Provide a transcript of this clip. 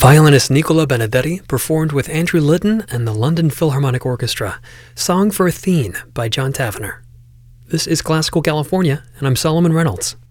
Violinist Nicola Benedetti performed with Andrew Litton and the London Philharmonic Orchestra, Song for Athene by John Tavener. This is Classical California, and I'm Solomon Reynolds.